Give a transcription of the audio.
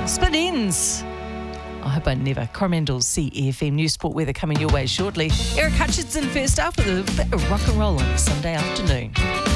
Split Ends. I hope I never. Coromandel CFM News Sport weather coming your way shortly. Eric Hutchinson first up with a bit of rock and roll on Sunday afternoon.